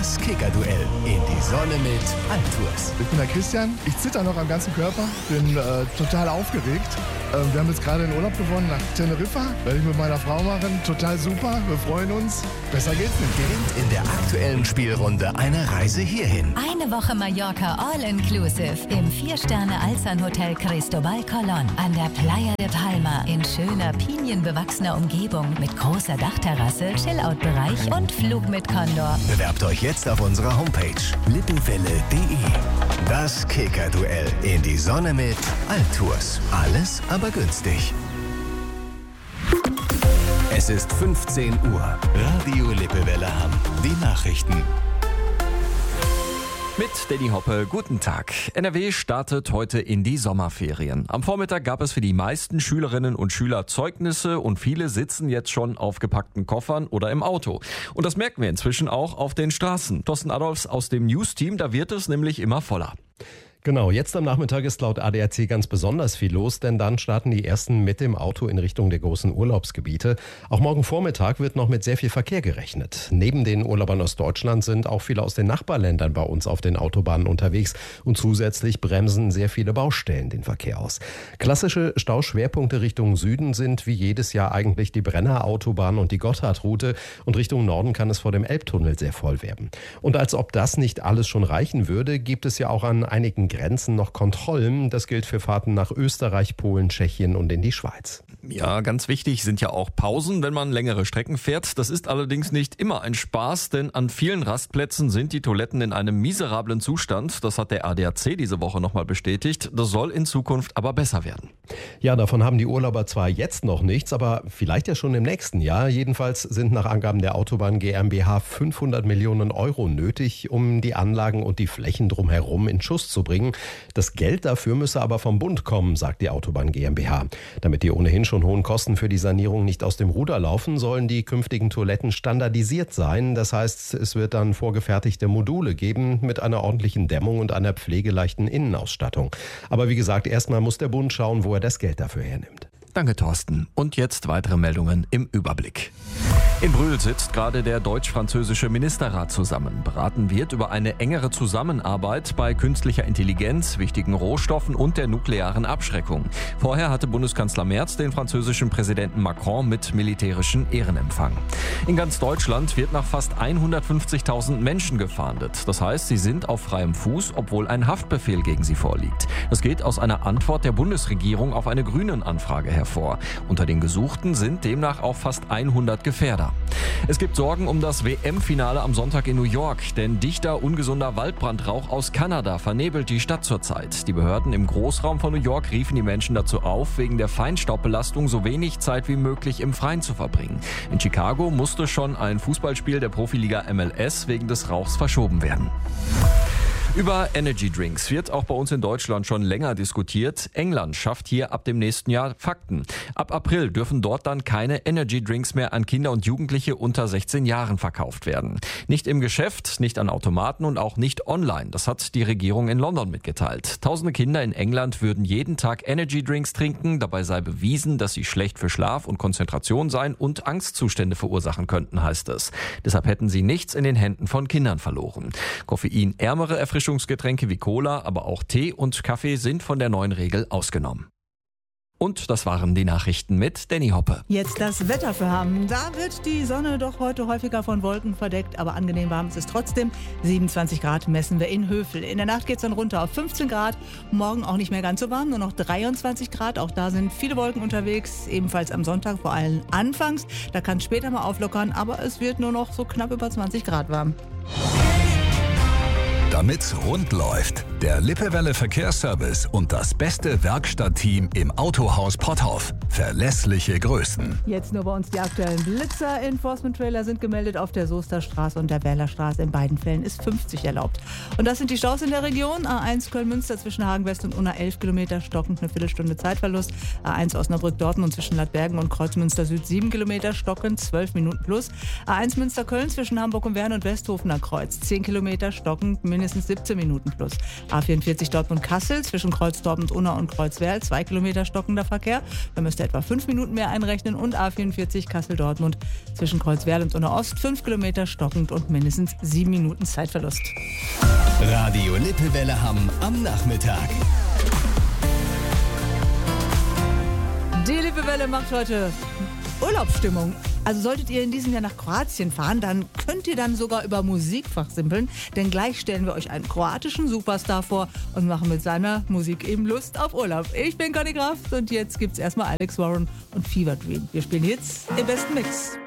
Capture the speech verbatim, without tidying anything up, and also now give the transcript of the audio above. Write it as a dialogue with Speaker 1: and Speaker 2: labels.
Speaker 1: Das Kicker-Duell in die Sonne mit Altours.
Speaker 2: Ich bin der Christian, ich zitter noch am ganzen Körper, bin äh, total aufgeregt. Ähm, wir haben jetzt gerade den Urlaub gewonnen nach Teneriffa, werde ich mit meiner Frau machen. Total super, wir freuen uns. Besser geht's nicht.
Speaker 1: Gewinnt in der aktuellen Spielrunde eine Reise hierhin.
Speaker 3: Eine Woche Mallorca All-Inclusive im vier-Sterne-Alzan-Hotel Cristobal Colón an der Playa de Palma in schöner, pinienbewachsener Umgebung mit großer Dachterrasse, Chillout-Bereich und Flug mit Condor.
Speaker 1: Bewerbt euch jetzt auf unserer Homepage lippewelle punkt de. Das Kicker-Duell in die Sonne mit Altours. Alles aber günstig. Es ist fünfzehn Uhr. Radio Lippewelle Hamm. Die Nachrichten.
Speaker 4: Mit Danny Hoppe, guten Tag. N R W startet heute in die Sommerferien. Am Vormittag gab es für die meisten Schülerinnen und Schüler Zeugnisse und viele sitzen jetzt schon auf gepackten Koffern oder im Auto. Und das merken wir inzwischen auch auf den Straßen. Thorsten Adolfs aus dem News-Team, da wird es nämlich immer voller.
Speaker 5: Genau, jetzt am Nachmittag ist laut A D A C ganz besonders viel los, denn dann starten die ersten mit dem Auto in Richtung der großen Urlaubsgebiete. Auch morgen Vormittag wird noch mit sehr viel Verkehr gerechnet. Neben den Urlaubern aus Deutschland sind auch viele aus den Nachbarländern bei uns auf den Autobahnen unterwegs und zusätzlich bremsen sehr viele Baustellen den Verkehr aus. Klassische Stauschwerpunkte Richtung Süden sind wie jedes Jahr eigentlich die Brenner Autobahn und die Gotthardroute und Richtung Norden kann es vor dem Elbtunnel sehr voll werden. Und als ob das nicht alles schon reichen würde, gibt es ja auch an einigen Grenzen noch Kontrollen. Das gilt für Fahrten nach Österreich, Polen, Tschechien und in die Schweiz.
Speaker 4: Ja, ganz wichtig sind ja auch Pausen, wenn man längere Strecken fährt. Das ist allerdings nicht immer ein Spaß, denn an vielen Rastplätzen sind die Toiletten in einem miserablen Zustand. Das hat der A D A C diese Woche nochmal bestätigt. Das soll in Zukunft aber besser werden.
Speaker 5: Ja, davon haben die Urlauber zwar jetzt noch nichts, aber vielleicht ja schon im nächsten Jahr. Jedenfalls sind nach Angaben der Autobahn GmbH fünfhundert Millionen Euro nötig, um die Anlagen und die Flächen drumherum in Schuss zu bringen. Das Geld dafür müsse aber vom Bund kommen, sagt die Autobahn GmbH. Damit die ohnehin schon hohen Kosten für die Sanierung nicht aus dem Ruder laufen, sollen die künftigen Toiletten standardisiert sein. Das heißt, es wird dann vorgefertigte Module geben mit einer ordentlichen Dämmung und einer pflegeleichten Innenausstattung. Aber wie gesagt, erstmal muss der Bund schauen, wo er das Geld dafür hernimmt.
Speaker 4: Danke, Thorsten. Und jetzt weitere Meldungen im Überblick. In Brühl sitzt gerade der deutsch-französische Ministerrat zusammen. Beraten wird über eine engere Zusammenarbeit bei künstlicher Intelligenz, wichtigen Rohstoffen und der nuklearen Abschreckung. Vorher hatte Bundeskanzler Merz den französischen Präsidenten Macron mit militärischen Ehrenempfang. In ganz Deutschland wird nach fast hundertfünfzigtausend Menschen gefahndet. Das heißt, sie sind auf freiem Fuß, obwohl ein Haftbefehl gegen sie vorliegt. Das geht aus einer Antwort der Bundesregierung auf eine Grünen-Anfrage hervor. Unter den Gesuchten sind demnach auch fast hundert Gefährder. Es gibt Sorgen um das W M-Finale am Sonntag in New York, denn dichter, ungesunder Waldbrandrauch aus Kanada vernebelt die Stadt zurzeit. Die Behörden im Großraum von New York riefen die Menschen dazu auf, wegen der Feinstaubbelastung so wenig Zeit wie möglich im Freien zu verbringen. In Chicago musste schon ein Fußballspiel der Profiliga M L S wegen des Rauchs verschoben werden. Über Energy Drinks wird auch bei uns in Deutschland schon länger diskutiert. England schafft hier ab dem nächsten Jahr Fakten. Ab April dürfen dort dann keine Energy Drinks mehr an Kinder und Jugendliche unter sechzehn Jahren verkauft werden. Nicht im Geschäft, nicht an Automaten und auch nicht online. Das hat die Regierung in London mitgeteilt. Tausende Kinder in England würden jeden Tag Energy Drinks trinken. Dabei sei bewiesen, dass sie schlecht für Schlaf und Konzentration seien und Angstzustände verursachen könnten, heißt es. Deshalb hätten sie nichts in den Händen von Kindern verloren. Koffeinärmere Erfrischungsgetränke wie Cola, aber auch Tee und Kaffee sind von der neuen Regel ausgenommen. Und das waren die Nachrichten mit Danny Hoppe.
Speaker 6: Jetzt das Wetter für Hamm. Da wird die Sonne doch heute häufiger von Wolken verdeckt, aber angenehm warm ist es trotzdem. siebenundzwanzig Grad messen wir in Hövel. In der Nacht geht es dann runter auf fünfzehn Grad. Morgen auch nicht mehr ganz so warm, nur noch dreiundzwanzig Grad. Auch da sind viele Wolken unterwegs, ebenfalls am Sonntag, vor allem anfangs. Da kann es später mal auflockern, aber es wird nur noch so knapp über zwanzig Grad warm.
Speaker 1: Damit's rund läuft, der Lippewelle Verkehrsservice und das beste Werkstattteam im Autohaus Potthoff. Verlässliche Größen.
Speaker 6: Jetzt nur bei uns die aktuellen Blitzer. Enforcement-Trailer sind gemeldet auf der Soesterstraße und der Berlerstraße. In beiden Fällen ist fünfzig erlaubt. Und das sind die Staus in der Region. A eins Köln-Münster zwischen Hagen-West und Unna elf Kilometer, stockend eine Viertelstunde Zeitverlust. A eins Osnabrück-Dortmund zwischen Ladbergen und Kreuzmünster-Süd sieben Kilometer, stockend zwölf Minuten plus. A eins Münster-Köln zwischen Hamburg und Wern und Westhofener Kreuz zehn Kilometer, stockend mindestens siebzehn Minuten plus. A vierundvierzig Dortmund-Kassel zwischen Kreuz Dortmund-Unna und Kreuzwerl zwei Kilometer stockender Verkehr. Da müsst ihr ihr etwa fünf Minuten mehr einrechnen. Und A vierundvierzig Kassel-Dortmund zwischen Kreuzwerl und Donau-Ost, fünf Kilometer stockend und mindestens sieben Minuten Zeitverlust.
Speaker 1: Radio Lippewelle Hamm am Nachmittag.
Speaker 6: Die Lippewelle macht heute Urlaubsstimmung. Also solltet ihr in diesem Jahr nach Kroatien fahren, dann könnt ihr dann sogar über Musik fachsimpeln, denn gleich stellen wir euch einen kroatischen Superstar vor und machen mit seiner Musik eben Lust auf Urlaub. Ich bin Conny Kraft und jetzt gibt's erstmal Alex Warren und Fever Dream. Wir spielen jetzt im besten Mix.